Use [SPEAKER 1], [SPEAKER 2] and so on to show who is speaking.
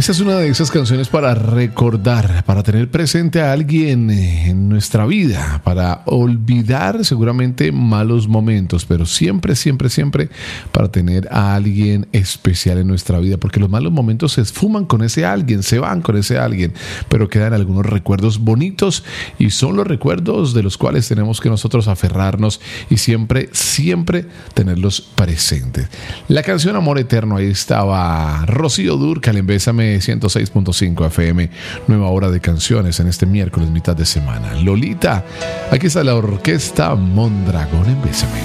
[SPEAKER 1] Esta es una de esas canciones para recordar, para tener presente a alguien en nuestra vida, para olvidar seguramente malos momentos, pero siempre, siempre, siempre para tener a alguien especial en nuestra vida, porque los malos momentos se esfuman con ese alguien, se van con ese alguien, pero quedan algunos recuerdos bonitos y son los recuerdos de los cuales tenemos que nosotros aferrarnos y siempre, siempre tenerlos presentes. La canción Amor Eterno, ahí estaba Rocío Dúrcal en Bésame 106.5 FM, nueva hora de canciones en este miércoles mitad de semana. Lolita, aquí está la orquesta Mondragón en Bésame.